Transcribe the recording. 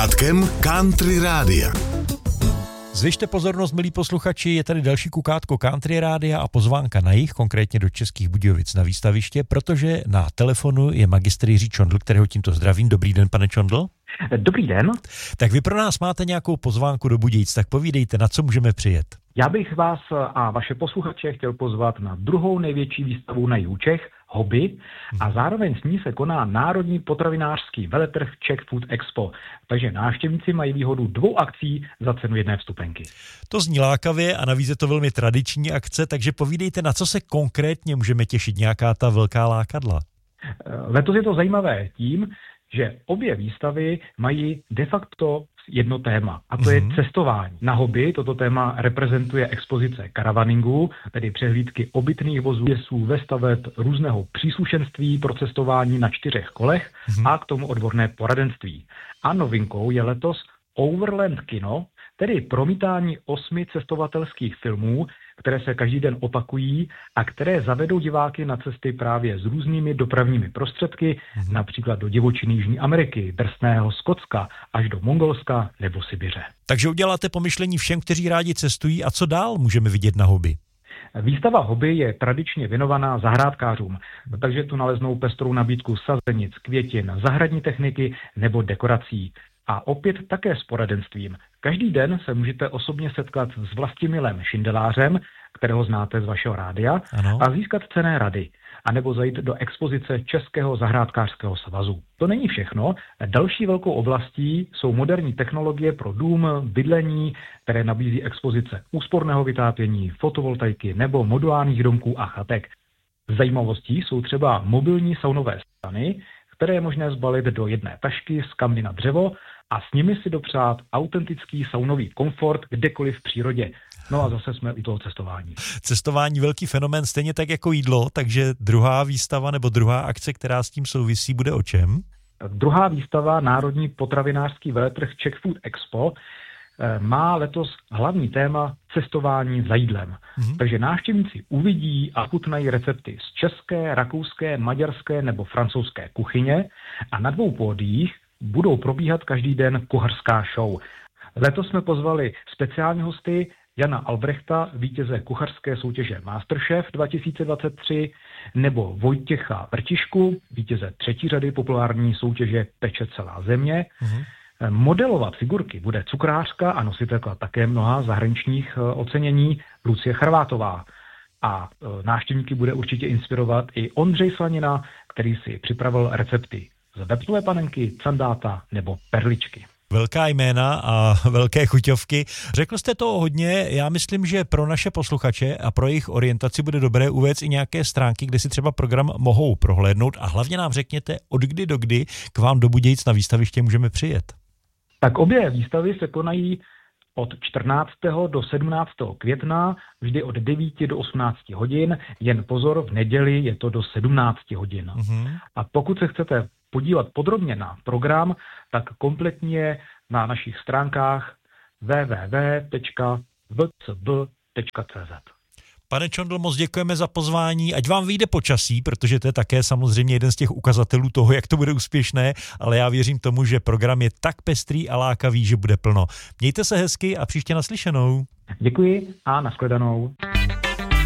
Kukátkem Country Rádia. Zvyšte pozornost, milí posluchači, je tady další kukátko Country Rádia a pozvánka na jih, konkrétně do Českých Budějovic na výstaviště, protože na telefonu je magistr Jiří Čondl, kterého tímto zdravím. Dobrý den, pane Čondl. Dobrý den. Tak vy pro nás máte nějakou pozvánku do Budějic, tak povídejte, na co můžeme přijet. Já bych vás a vaše posluchače chtěl pozvat na druhou největší výstavu na jihu Čech, Hobby, a zároveň s ní se koná Národní potravinářský veletrh Czech Food Expo. Takže návštěvníci mají výhodu 2 akcí za cenu 1 vstupenky. To zní lákavě a navíc je to velmi tradiční akce, takže povídejte, na co se konkrétně můžeme těšit, nějaká ta velká lákadla. Letos je to zajímavé tím, že obě výstavy mají de facto jedno téma, a to je cestování. Na Hobby toto téma reprezentuje expozice karavaningu, tedy přehlídky obytných vozů, lesů, vestaveb, různého příslušenství pro cestování na 4 kolech a k tomu odborné poradenství. A novinkou je letos Overland Kino, tedy promítání 8 cestovatelských filmů, které se každý den opakují a které zavedou diváky na cesty právě s různými dopravními prostředky, například do divočiny Jižní Ameriky, drsného Skotska až do Mongolska nebo Sibiře. Takže uděláte pomyšlení všem, kteří rádi cestují, a co dál můžeme vidět na Hobby? Výstava Hobby je tradičně věnovaná zahrádkářům, takže tu naleznou pestrou nabídku sazenic, květin, zahradní techniky nebo dekorací. A opět také s poradenstvím. Každý den se můžete osobně setkat s Vlastimilem Šindelářem, kterého znáte z vašeho rádia, a získat cenné rady, anebo zajít do expozice Českého zahrádkářského svazu. To není všechno. Další velkou oblastí jsou moderní technologie pro dům, bydlení, které nabízí expozice úsporného vytápění, fotovoltaiky nebo modulárních domků a chatek. Zajímavostí jsou třeba mobilní saunové stany, které je možné zbalit do jedné tašky z kamny na dřevo a s nimi si dopřát autentický saunový komfort kdekoliv v přírodě. No a zase jsme u toho cestování. Cestování velký fenomén, stejně tak jako jídlo, takže druhá výstava nebo druhá akce, která s tím souvisí, bude o čem? Druhá výstava Národní potravinářský veletrh Czech Food Expo má letos hlavní téma cestování za jídlem. Takže návštěvníci uvidí a chutnají recepty z české, rakouské, maďarské nebo francouzské kuchyně a na 2 pódiích budou probíhat každý den kuchařská show. Letos jsme pozvali speciální hosty Jana Albrechta, vítěze kuchařské soutěže Masterchef 2023, nebo Vojtěcha Vrtišku, vítěze 3. řady populární soutěže Peče celá země. Modelovat figurky bude cukrářka a nositelka také mnoha zahraničních ocenění Lucie Charvátová. A návštěvníky bude určitě inspirovat i Ondřej Slanina, který si připravil recepty z vepřové panenky, candáta nebo perličky. Velká jména a velké chuťovky. Řekl jste toho hodně, já myslím, že pro naše posluchače a pro jejich orientaci bude dobré uvést i nějaké stránky, kde si třeba program mohou prohlédnout, a hlavně nám řekněte, od kdy do kdy k vám do Budějic na výstaviště můžeme přijet. Tak obě výstavy se konají od 14. do 17. května, vždy od 9 do 18 hodin, jen pozor, v neděli je to do 17 hodin. A pokud se chcete podívat podrobně na program, tak kompletně na našich stránkách www.vcb.cz. Pane Čondl, moc děkujeme za pozvání, ať vám vyjde počasí, protože to je také samozřejmě jeden z těch ukazatelů toho, jak to bude úspěšné, ale já věřím tomu, že program je tak pestrý a lákavý, že bude plno. Mějte se hezky a příště naslyšenou. Děkuji a nashledanou.